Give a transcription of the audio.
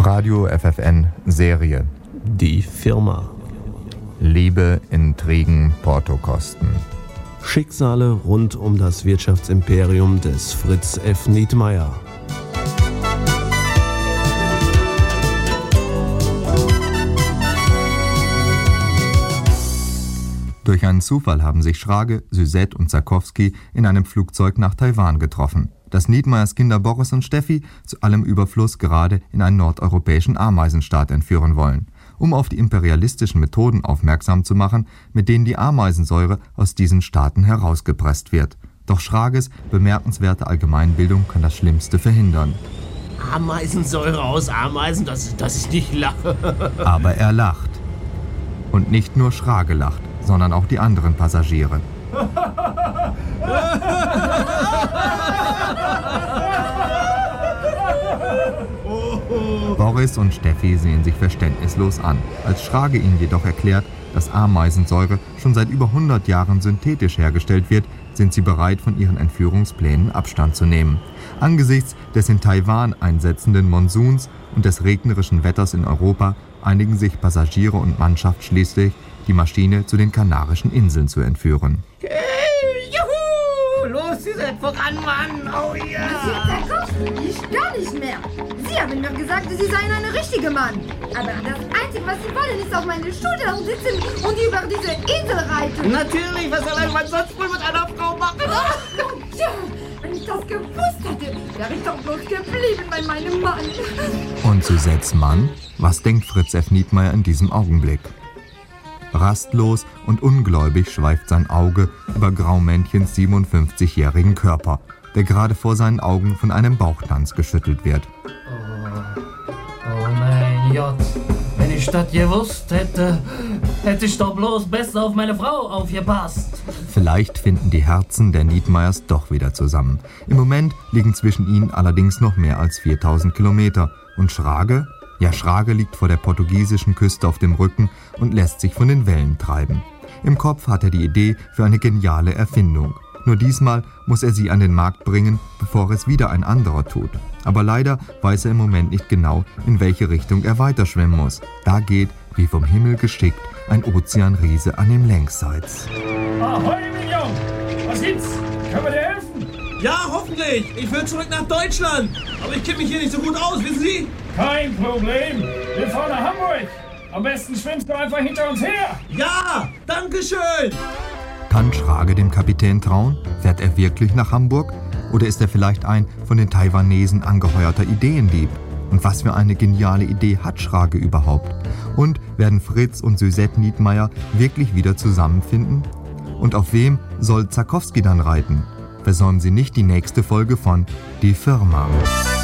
Radio FFN Serie. Die Firma. Liebe, Intrigen, Portokosten. Schicksale rund um das Wirtschaftsimperium des Fritz F. Nietmeyer. Durch einen Zufall haben sich Schrage, Suzette und Sarkowski in einem Flugzeug nach Taiwan getroffen, das Nietmeyers Kinder Boris und Steffi zu allem Überfluss gerade in einen nordeuropäischen Ameisenstaat entführen wollen, um auf die imperialistischen Methoden aufmerksam zu machen, mit denen die Ameisensäure aus diesen Staaten herausgepresst wird. Doch Schrages bemerkenswerte Allgemeinbildung kann das Schlimmste verhindern. Ameisensäure aus Ameisen, dass ich nicht lache. Aber er lacht. Und nicht nur Schrage lacht, sondern auch die anderen Passagiere. Boris und Steffi sehen sich verständnislos an, als Schrage ihnen jedoch erklärt, dass Ameisensäure schon seit über 100 Jahren synthetisch hergestellt wird, sind sie bereit, von ihren Entführungsplänen Abstand zu nehmen. Angesichts des in Taiwan einsetzenden Monsuns und des regnerischen Wetters in Europa einigen sich Passagiere und Mannschaft schließlich, die Maschine zu den Kanarischen Inseln zu entführen. Juhu! Los, Suzette, voran, Mann! Oh ja! Sarkowski, ich gar nicht mehr. Sie haben mir gesagt, Sie seien eine richtige Mann. Aber das Einzige, was Sie wollen, ist auf meine Schulter sitzen und über diese Insel reiten. Natürlich, was soll ein Mann sonst wohl mit einer Frau machen? Oh, ja, wenn ich das gewusst hätte, wäre ich doch bloß geblieben bei meinem Mann. Und Suzettes Mann? Was denkt Fritz F. Nietmeyer in diesem Augenblick? Rastlos und ungläubig schweift sein Auge über Graumännchens 57-jährigen Körper, der gerade vor seinen Augen von einem Bauchtanz geschüttelt wird. Oh mein Gott, wenn ich das gewusst hätte, hätte ich doch bloß besser auf meine Frau aufgepasst. Vielleicht finden die Herzen der Nietmeyers doch wieder zusammen. Im Moment liegen zwischen ihnen allerdings noch mehr als 4000 Kilometer. Und Schrage? Ja, Schrage liegt vor der portugiesischen Küste auf dem Rücken und lässt sich von den Wellen treiben. Im Kopf hat er die Idee für eine geniale Erfindung. Nur diesmal muss er sie an den Markt bringen, bevor es wieder ein anderer tut. Aber leider weiß er im Moment nicht genau, in welche Richtung er weiterschwimmen muss. Da geht, wie vom Himmel geschickt, ein Ozeanriese an ihm längsseits. Ahoi, Mignon! Was gibt's? Können wir dir helfen? Ja, hoffentlich! Ich will zurück nach Deutschland! Aber ich kenne mich hier nicht so gut aus, wissen Sie? Kein Problem. Wir fahren nach Hamburg. Am besten schwimmst du einfach hinter uns her. Ja, danke schön! Kann Schrage dem Kapitän trauen? Fährt er wirklich nach Hamburg? Oder ist er vielleicht ein von den Taiwanesen angeheuerter Ideendieb? Und was für eine geniale Idee hat Schrage überhaupt? Und werden Fritz und Suzette Nietmeyer wirklich wieder zusammenfinden? Und auf wem soll Sarkowski dann reiten? Versäumen Sie nicht die nächste Folge von Die Firma.